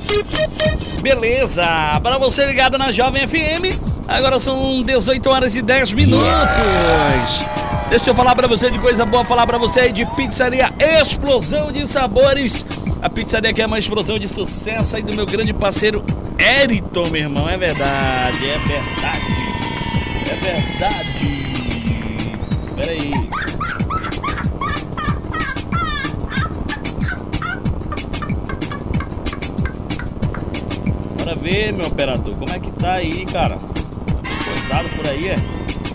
Beleza, para você ligado na Jovem FM, agora são 18 horas e 10 minutos. Deixa eu falar pra você de coisa boa, falar pra você de Pizzaria Explosão de Sabores. A pizzaria que é uma explosão de sucesso aí do meu grande parceiro Eriton, meu irmão. É verdade, é verdade. É verdade. Pera aí. Bora ver, meu operador, como é que tá aí, cara? Tá coisado por aí, é?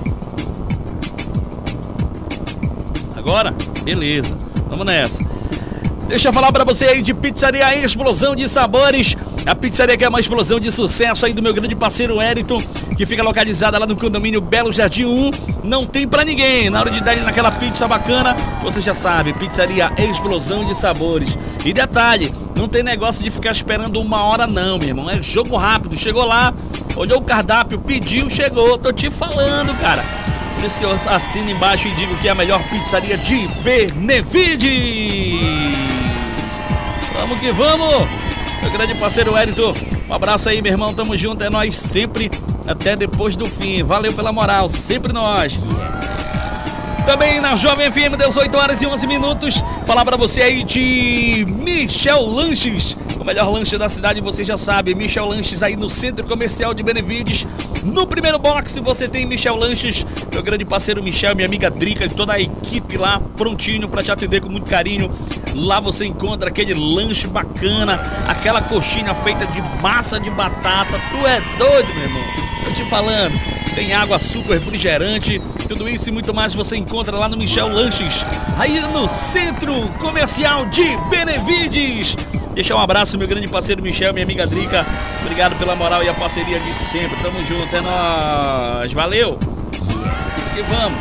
Agora? Beleza, vamos nessa. Deixa eu falar pra você aí de Pizzaria Explosão de Sabores. A pizzaria que é uma explosão de sucesso aí do meu grande parceiro Eriton, que fica localizada lá no condomínio Belo Jardim 1. Não tem pra ninguém. Na hora de dar naquela pizza bacana, você já sabe, Pizzaria Explosão de Sabores. E detalhe, não tem negócio de ficar esperando uma hora não, meu irmão. É jogo rápido. Chegou lá, olhou o cardápio, pediu, chegou. Tô te falando, cara. Por isso que eu assino embaixo e digo que é a melhor pizzaria de Benevides. Vamos que vamos! Meu grande parceiro Eriton, um abraço aí, meu irmão, tamo junto, é nós sempre, até depois do fim. Valeu pela moral, sempre nós. Também na Jovem FM, 18 horas e 11 minutos, falar pra você aí de Michel Lanches, o melhor lanche da cidade, você já sabe, Michel Lanches aí no Centro Comercial de Benevides. No primeiro box você tem Michel Lanches, meu grande parceiro Michel, minha amiga Drica e toda a equipe lá, prontinho pra te atender com muito carinho. Lá você encontra aquele lanche bacana, aquela coxinha feita de massa de batata. Tu é doido, meu irmão? Tô te falando. Tem água, açúcar, refrigerante, tudo isso e muito mais você encontra lá no Michel Lanches, aí no Centro Comercial de Benevides. Deixar um abraço, meu grande parceiro Michel, minha amiga Drica. Obrigado pela moral e a parceria de sempre. Tamo junto, é nóis. Valeu. E vamos.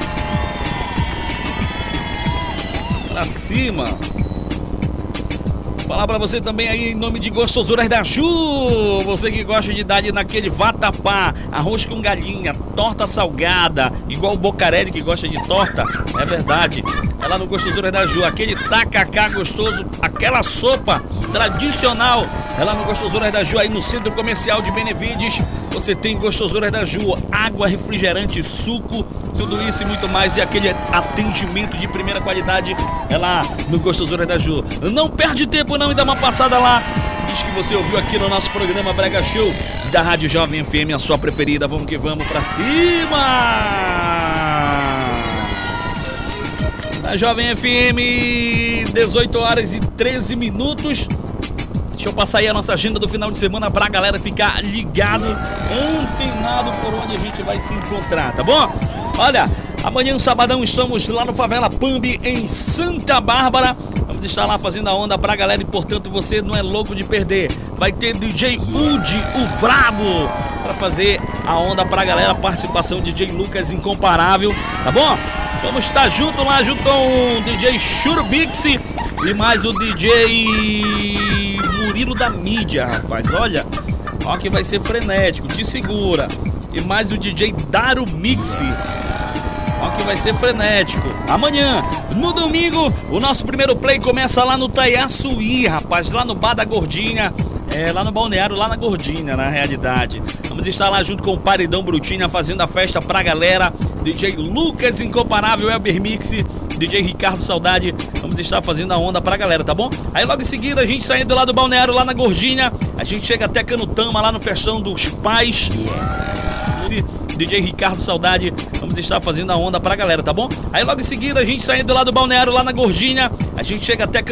Pra cima. Falar pra você também aí em nome de Gostosuras da Ju. Você que gosta de dar naquele vatapá, arroz com galinha, torta salgada, igual o Bocarelli que gosta de torta, é verdade. É lá no Gostosuras da Ju, aquele tacacá gostoso, aquela sopa tradicional. É lá no Gostosuras da Ju, aí no Centro Comercial de Benevides. Você tem Gostosuras da Ju, água, refrigerante, suco, tudo isso e muito mais. E aquele atendimento de primeira qualidade é lá no Gostosuras da Ju. Não perde tempo não e dá uma passada lá. Diz que você ouviu aqui no nosso programa Brega Show da Rádio Jovem FM, a sua preferida. Vamos que vamos pra cima! Na Jovem FM, 18 horas e 13 minutos. Deixa eu passar aí a nossa agenda do final de semana pra galera ficar ligado, antenado por onde a gente vai se encontrar, tá bom? Olha, amanhã, sabadão, estamos lá no Favela Pambi, em Santa Bárbara. Vamos estar lá fazendo a onda pra galera e, portanto, você não é louco de perder. Vai ter DJ Udi, o Brabo, pra fazer a onda pra galera. Participação DJ Lucas Incomparável, tá bom? Vamos estar junto lá, junto com o DJ Churubix e mais o DJ Murilo da Mídia, rapaz. Olha que vai ser frenético, te segura. E mais o DJ Daru Mix. Ó que vai ser frenético. Amanhã, no domingo, o nosso primeiro play começa lá no Taiaçuí, rapaz, lá no Bar da Gordinha. Lá no balneário, lá na Gordinha, na realidade. Vamos estar lá junto com o Paredão Brutinha, fazendo a festa pra galera. DJ Lucas Incomparável, Elber Mix, DJ Ricardo Saudade. Vamos estar fazendo a onda pra galera, tá bom? Aí logo em seguida, a gente saindo lá do balneário, lá na Gordinha, a gente chega até Canutama, lá no Festão dos Pais. DJ Ricardo Saudade, vamos estar fazendo a onda pra galera, tá bom? Aí logo em seguida, a gente saindo lá do balneário, lá na Gordinha, a gente chega até